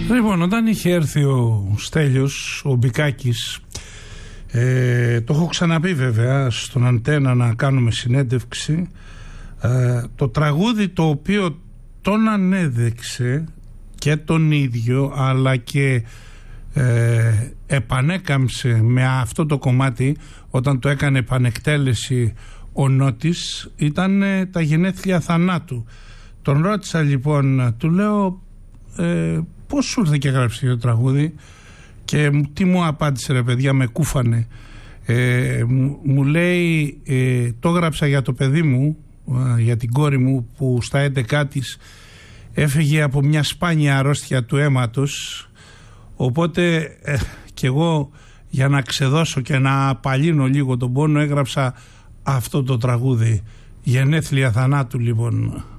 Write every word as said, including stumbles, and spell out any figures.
Λοιπόν, όταν είχε έρθει ο Στέλιος, ο Μπικάκης, ε, το έχω ξαναπεί βέβαια στον Αντένα να κάνουμε συνέντευξη, ε, το τραγούδι το οποίο τον ανέδειξε και τον ίδιο, αλλά και ε, επανέκαμψε με αυτό το κομμάτι όταν το έκανε επανεκτέλεση ο Νότης, ήταν ε, τα γενέθλια θανάτου. Τον ρώτησα λοιπόν, του λέω ε, πώς σου ήρθε και έγραψε το τραγούδι, και τι μου απάντησε ρε παιδιά, με κούφανε. ε, μου, μου λέει ε, το έγραψα για το παιδί μου, ε, για την κόρη μου που στα έντεκά της έφυγε από μια σπάνια αρρώστια του αίματος, οπότε ε, κι εγώ για να ξεδώσω και να απαλύνω λίγο τον πόνο έγραψα αυτό το τραγούδι, γενέθλια θανάτου λοιπόν.